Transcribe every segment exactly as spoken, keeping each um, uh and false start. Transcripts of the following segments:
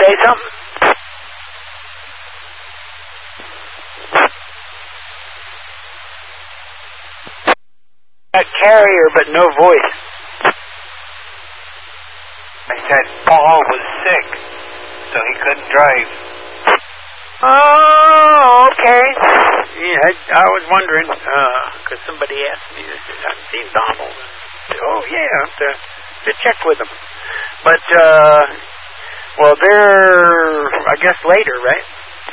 say something? Got carrier, but no voice. I said Paul was sick, so he couldn't drive. Oh, okay. Yeah, I, I was wondering, because uh, somebody asked me, they said, I've seen Donald. I said, oh, yeah, I have to, to check with him. But, uh, well, they're, I guess, later, right?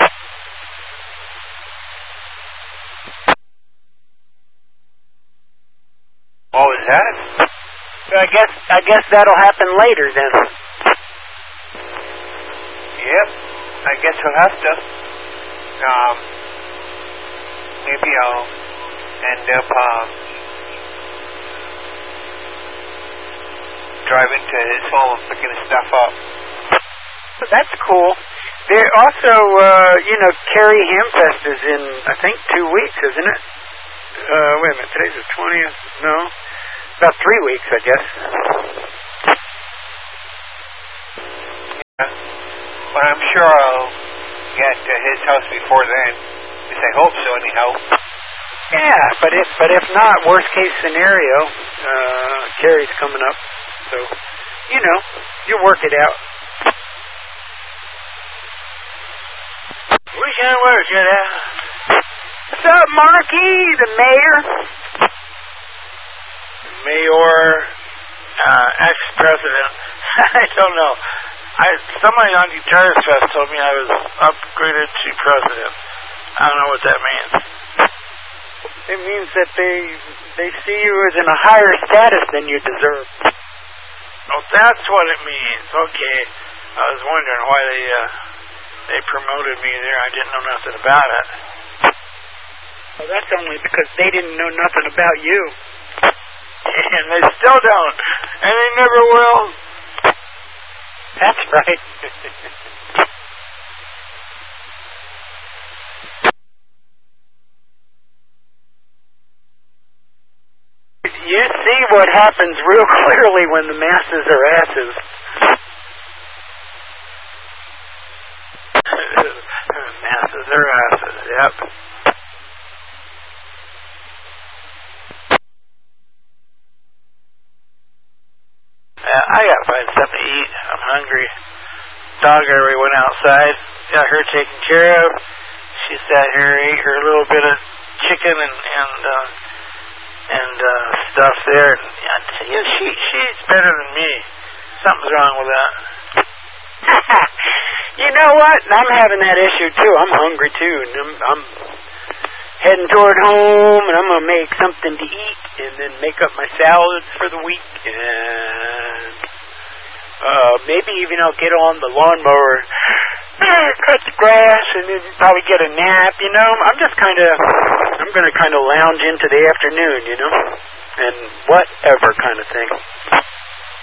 What was that? I guess, I guess that'll happen later then. Yep, I guess we'll have to. Um, maybe I'll end up um, driving to his home and picking his stuff up. That's cool. There also, uh, you know, Carrie Hamfest is in, I think, two weeks, isn't it? Uh, wait a minute, today's the twentieth? No? About three weeks, I guess. Yeah. But I'm sure I'll get to his house before then. At least I hope so, anyhow. Yeah, but if but if not, worst case scenario, uh, Carrie's coming up, so you know, you'll work it out. We can work it out. What's up, Marky, the mayor? Mayor, uh, ex-president. I don't know. I somebody on Guitarist Fest told me I was upgraded to president. I don't know what that means. It means that they they see you as in a higher status than you deserve. Oh, that's what it means. Okay. I was wondering why they uh, they promoted me there. I didn't know nothing about it. Well, that's only because they didn't know nothing about you. And they still don't. And they never will. That's right. You see what happens real clearly when the masses are asses. Masses are asses, yep. Uh, I gotta find something to eat. I'm hungry. Dog already went outside. Got her taken care of. She sat here, ate her little bit of chicken and and uh, and uh, stuff there. And, and yeah, she she eats better than me. Something's wrong with that. You know what? I'm having that issue too. I'm hungry too, and I'm, I'm heading toward home, and I'm gonna make something to eat, and then make up my salads for the week, and uh, maybe even I'll get on the lawnmower, cut the grass, and then probably get a nap. You know, I'm just kind of, I'm gonna kind of lounge into the afternoon, you know, and whatever kind of thing.